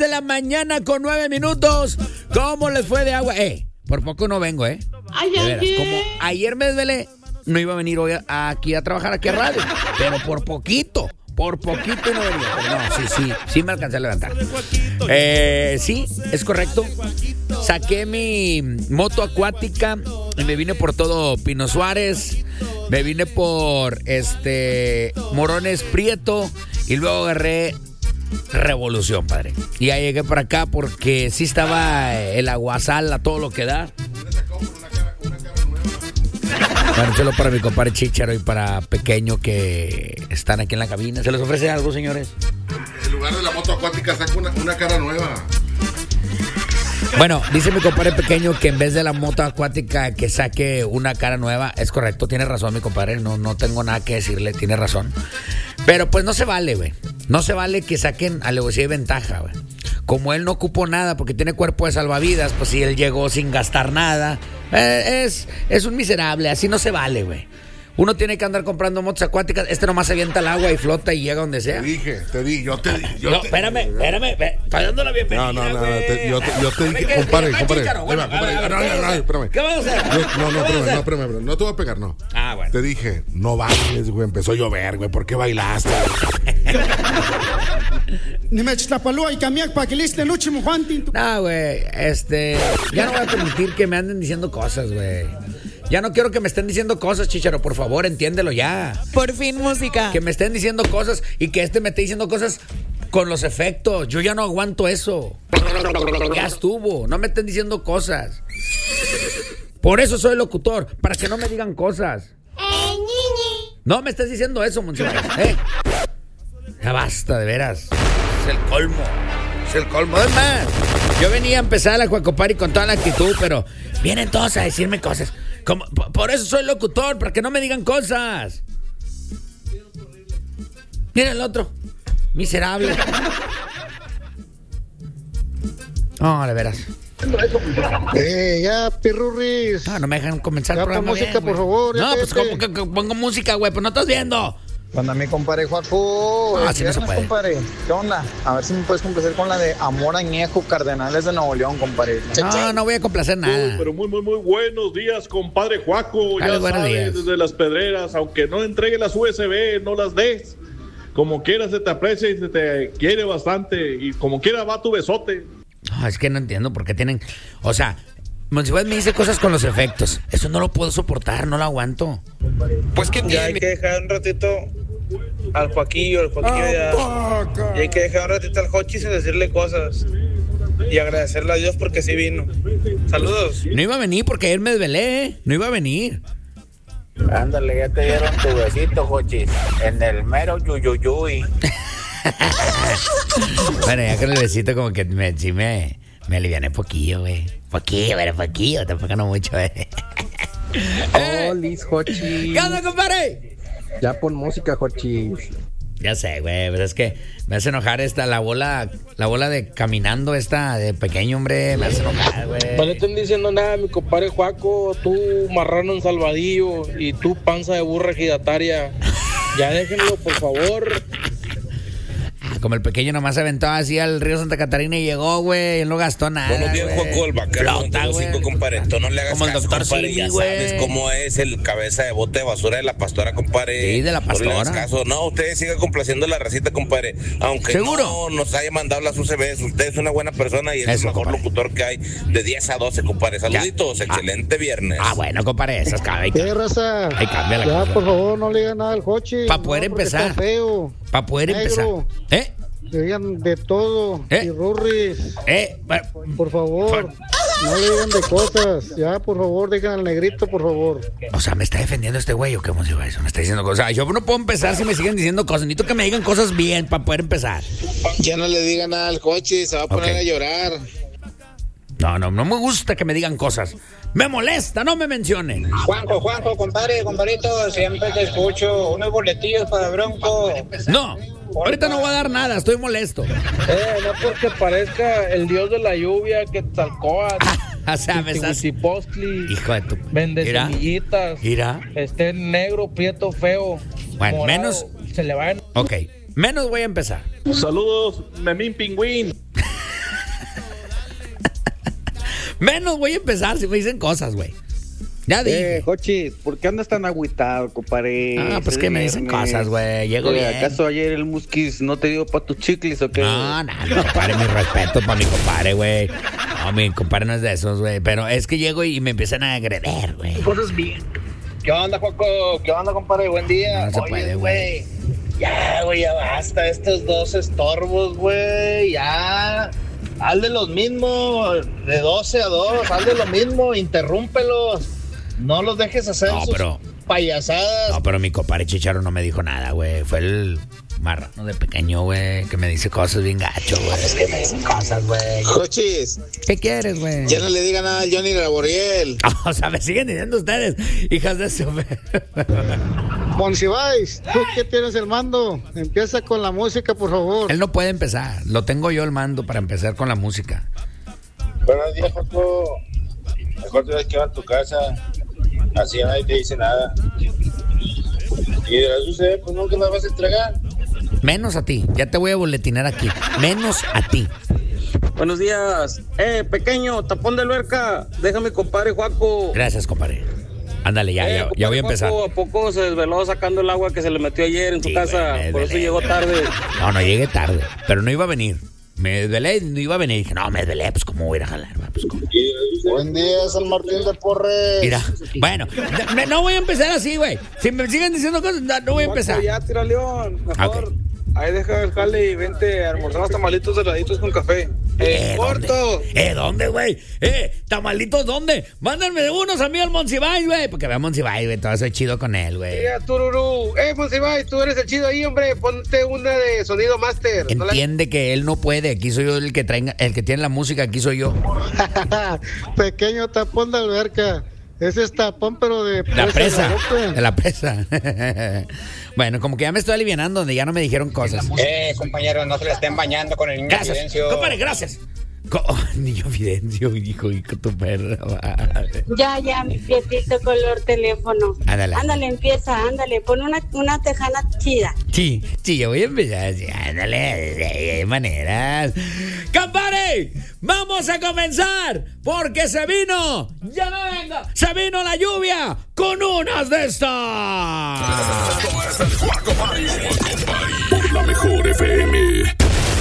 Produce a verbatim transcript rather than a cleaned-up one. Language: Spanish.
de la mañana con nueve minutos. ¿Cómo les fue de agua? Eh, por poco no vengo, ¿eh? Ay, de ay, veras, ay. como ayer me desvelé, no iba a venir hoy a- aquí a trabajar aquí a radio. Pero por poquito, por poquito no venía. Pero no, sí, sí, sí me alcancé a levantar. Eh, sí, es correcto. Saqué mi moto acuática y me vine por todo Pino Suárez. Me vine por este Morones Prieto y luego agarré Revolución, padre. Y ya llegué para acá porque sí estaba el aguasal a todo lo que da. Bueno, solo para mi compadre Chícharo y para Pequeño que están aquí en la cabina. ¿Se les ofrece algo, señores? En lugar de la moto acuática saca una, una cara nueva. Bueno, dice mi compadre Pequeño que en vez de la moto acuática que saque una cara nueva. Es correcto, tiene razón mi compadre. No, no tengo nada que decirle, tiene razón. Pero pues no se vale, güey. No se vale que saquen alevosía y ventaja, güey. Como él no ocupó nada porque tiene cuerpo de salvavidas, pues si él llegó sin gastar nada, eh, es, es un miserable, así no se vale, güey. Uno tiene que andar comprando motos acuáticas, este nomás se avienta al agua y flota y llega donde sea. Te dije, te dije, yo te dije. No, espérame, espérame, ve, estoy dando la bienvenida, No, no, no, güey. te- yo te- yo te dije, ¿Qué- compadre, qué- compadre, Chícharo? Bueno, ahí va, compadre, a ver, no, ¿qué no, vas a no, hacer? espérame. ¿Qué vas a hacer? Yo- no, no, ¿Qué vas a espérame, hacer? no, espérame, espérame, no te voy a pegar, no. Ah, bueno. Te dije, no bailes, güey, empezó a llover, güey, ¿por qué bailaste? Ni me chistapalúa y camiac para que liste el último Juan Tinto. No, güey, este, ya no voy a permitir que me anden diciendo cosas, güey. Ya no quiero que me estén diciendo cosas, Chícharo, por favor, entiéndelo ya. Por fin, música. Que me estén diciendo cosas y que este me esté diciendo cosas con los efectos. Yo ya no aguanto eso. Ya estuvo, no me estén diciendo cosas. Por eso soy locutor, para que no me digan cosas. No me estés diciendo eso, Monsiváis, ¿eh? Ya basta, de veras. Es el colmo. Es el colmo. Es más, yo venía a empezar la Cuacopari con toda la actitud, pero vienen todos a decirme cosas. Como, por, por eso soy locutor, para que no me digan cosas. Mira el otro. Miserable. No, de veras. Eh, ya, pirurris. No, no me dejan comenzar Ya el programa pon música, bien, por güey. favor, ya No, pues cállate. como que, que pongo música, güey, pues no estás viendo. Cuando mi compadre Juaco, Ah, el sí, no se viernes, puede. compadre, ¿qué onda? A ver si me puedes complacer con la de Amor Añejo, Cardenales de Nuevo León, compadre. No, no voy a complacer nada. Uy, pero muy, muy, muy buenos días, compadre Juaco. Dale, Ya buenos sabes, días. desde las pedreras, aunque no entregue las U S B, no las des. Como quiera se te aprecia y se te quiere bastante. Y como quiera va tu besote. No, es que no entiendo por qué tienen... O sea, Monsiváis me dice cosas con los efectos. Eso no lo puedo soportar, no lo aguanto. Pues que ya hay que dejar un ratito al Joaquillo, al Joaquillo ya. Y hay que dejar un ratito al Jochi sin decirle cosas. Y agradecerle a Dios porque sí vino. Saludos. No iba a venir porque ayer me desvelé, ¿eh? No iba a venir. Ándale, ya te dieron tu besito, Jochis. En el mero yuyuyuy. Bueno, ya con el besito como que me, sí me, me aliviané poquillo, güey. Poquillo, pero poquillo, tampoco no mucho, eh. Oh, Liz, Jochi. ¿Qué onda, compadre? Ya pon música, Jochi. Ya sé, güey, pero es que me hace enojar esta, la bola, la bola de caminando esta de pequeño, hombre, me hace enojar, güey. No le estén diciendo nada a mi compadre Juaco, tú marrano en Salvadillo y tú panza de burra ejidataria. Ya déjenlo, por favor. Como el pequeño nomás se aventó así al río Santa Catarina y llegó, güey, y no gastó nada. Buenos días, güey. Juaco, el vaquero Flota, güey. cinco, compadre. Tú no le hagas Como el caso, doctor compadre. Simi, Ya güey. sabes cómo es el cabeza de bote de basura de la pastora, compadre. Sí, de la No le hagas pastora. caso. No, usted siga complaciendo la recita, compadre. Aunque ¿Seguro? no nos haya mandado las U C Bs, usted es una buena persona y es Eso, el mejor compadre. locutor que hay de diez a doce, compadre. Saluditos, Ya. excelente viernes. Ah, bueno, compadre, esas cabe. ¿Qué raza? Ahí cambia la Ya, cosa. por favor, no le digan nada al Jochi. Pa' poder No, porque empezar. Está feo. Para poder Negro. empezar. ¿Eh? Le digan de todo. ¿Eh? Y rurris. ¿Eh? Bueno, Por favor. No le digan de cosas. Ya, por favor, digan al negrito, por favor. o sea, ¿me está defendiendo este güey o qué música eso? Me está diciendo cosas. O sea, yo no puedo empezar si me siguen diciendo cosas. Necesito que me digan cosas bien para poder empezar. Ya no le digan nada al coche, se va a poner Ok. a llorar. No, no, no me gusta que me digan cosas. Me molesta, no me mencionen. Juanjo, Juanjo, compadre, compadrito, siempre te escucho. Unos boletillos para Bronco. No, ahorita no voy a dar nada, estoy molesto. Eh, no porque parezca el dios de la lluvia, que Quetzalcóatl, O sea, me estás... Huitzilopochtli, Hijo de tu... vende Mira, semillitas, mira. esté negro, prieto, feo, Bueno, morado, menos- se le va a... Ok, menos voy a empezar. Saludos, Memín Pingüín. Menos voy a empezar si me dicen cosas, güey. Ya dije. Eh, Jochis, ¿por qué andas tan agüitado, compadre? Ah, pues que me dicen cosas, güey. Llego Eh, bien. ¿Acaso ayer el Musquis no te dio para tus chicles o qué? No, no, no, compadre, mi respeto para mi compadre, güey. No, mi compadre no es de esos, güey. Pero es que llego y me empiezan a agredir, güey. Cosas bien. ¿Qué onda, Juaco? ¿Qué onda, compadre? Buen día. No se Oye, puede, güey. Ya, güey, ya basta. Estos dos estorbos, güey. Ya. Haz de los mismos. De doce a dos. Haz de lo mismo. Interrúmpelos. No los dejes hacer No, sus pero- payasadas. No, pero mi compadre Chicharo no me dijo nada, güey. Fue el marrano de pequeño, güey, que me dice cosas bien gacho, güey. Es que me dicen cosas, güey. Jochis, ¿Qué quieres, güey? ya no le digan nada al Johnny Laboriel. O sea, me siguen diciendo ustedes, hijas de su... Monsiváis, tú que tienes el mando, empieza con la música, por favor. Él no puede empezar. Lo tengo yo el mando para empezar con la música. Buenos días, Joco. Mejor te ves que va a tu casa. Así ya nadie te dice nada. Y de la sucede, pues nunca la vas a entregar. Menos a ti. Ya te voy a boletinar aquí. Menos a ti. Buenos días. Eh, pequeño, tapón de alberca. Déjame, compadre Juaco. Gracias, compadre. Ándale, ya, Eh, ya, ya voy a compadre empezar. Juaco, ¿a poco se desveló sacando el agua que se le metió ayer en su Sí, casa? güey, me Por eso desvelé, llegó güey. tarde. No, no llegué tarde. Pero no iba a venir. Me desvelé y no iba a venir. Dije, no, me desvelé, pues cómo voy a ir a jalar, güey? Pues cómo. Buen día, San Martín de Porres. Mira, bueno, no, no voy a empezar así, güey. Si me siguen diciendo cosas, no, no voy a empezar. Ya, tira León. Mejor. Ok. Ahí deja el jale y vente a almorzar unos tamalitos heladitos con café. Eh, corto. ¿dónde? Eh, ¿dónde, güey? Eh, tamalitos, ¿dónde? Mándenme unos a mí al Monsiváis, güey. Porque vea Monsiváis, güey. Todo soy chido con él, güey. Mira, tururú. Eh, Monsiváis, tú eres el chido ahí, hombre. Ponte una de sonido master. No la- Entiende que él no puede. Aquí soy yo el que traiga, el que tiene la música. Aquí soy yo. Pequeño tapón de alberca. Ese es tapón, pero de La presa. de boca. De la presa. Bueno, como que ya me estoy alivianando donde ya no me dijeron cosas. Eh, compañero, no se le estén bañando con el niño Gracias. Fidencio. Compadre, gracias. Co- oh, niño Fidencio, hijo, hijo, tu perra. Madre. Ya, ya, mi pietito color teléfono. Ándale. Ándale, empieza, ándale. Pon una, una tejana chida. Sí, sí, yo voy a empezar así. Ándale, de maneras. ¡Compadre! ¡Vamos a comenzar! Porque se vino, ya no venga, se vino la lluvia con unas de estas. Esto es el Juaco Party. Por la mejor F M.